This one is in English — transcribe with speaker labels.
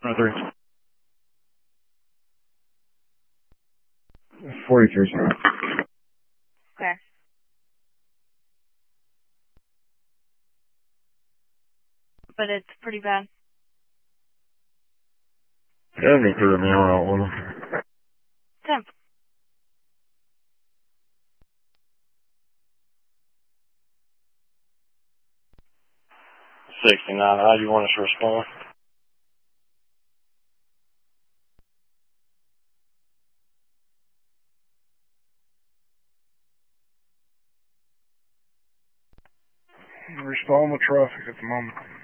Speaker 1: 3.
Speaker 2: 43.
Speaker 3: Okay. But it's pretty bad.
Speaker 2: 73 in the out with him.
Speaker 3: 10.
Speaker 1: 69. How do you want us to respond?
Speaker 2: Respond with traffic at the moment.